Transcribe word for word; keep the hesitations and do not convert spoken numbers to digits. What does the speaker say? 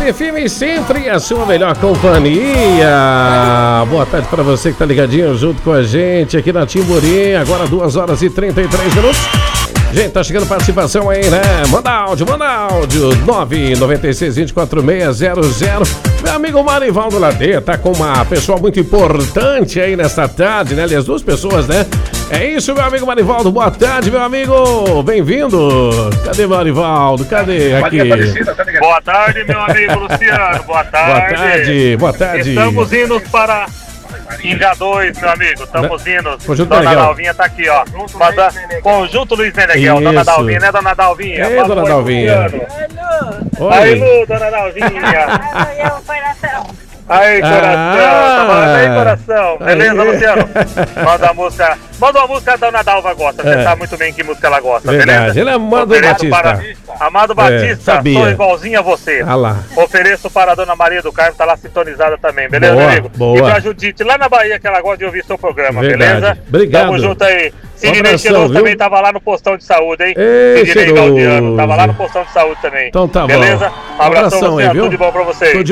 Tarde F M, sempre a sua melhor companhia. Boa tarde para você que tá ligadinho junto com a gente aqui na Timburim. Agora duas horas e trinta e três minutos. Gente, tá chegando participação aí, né? Manda áudio, manda áudio. nove nove seis, dois quatro seis, zero zero. Meu amigo Marivaldo Ladeia tá com uma pessoa muito importante aí nesta tarde, né? Aliás, duas pessoas, né? É isso, meu amigo Marivaldo. Boa tarde, meu amigo. Bem-vindo. Cadê Marivaldo? Cadê aqui? Boa tarde, meu amigo Luciano. Boa tarde. Boa tarde, boa tarde. Estamos indo para Inga dois, meu amigo. Estamos indo. Conjunto Dona Meneghel. Dalvinha tá aqui, ó. Mas, a... Conjunto Luiz Meneghel. Isso. Dona Dalvinha, né, Dona Dalvinha? Ei, Dona Oi, Dalvinha. Luciano. Oi. Aí, Lu, Dona Dalvinha. Aí, coração. Ah. Tá falando aí, coração. Beleza, Aí. Luciano? Manda a música. Manda uma música que a Dona Dalva gosta. Você É. sabe muito bem que música ela gosta, Verdade. beleza? Ele é Amado Ofereço Batista. Para... Amado Batista, sabia. sou igualzinho a você. Ah lá. Ofereço para a Dona Maria do Carmo, tá lá sintonizada também, beleza, Boa, amigo? boa. E pra Judite, lá na Bahia, que ela gosta de ouvir seu programa, Verdade. beleza? Obrigado. Tamo junto aí. Sidney abração, Cheiroso viu? também tava lá no postão de saúde, hein? Ei, Sidney Cheiroso. Gaudiano, tava lá no postão de saúde também. Então tá bom. Beleza? Abração, Abração aí, Luciano, viu? tudo de bom pra vocês. Tudo de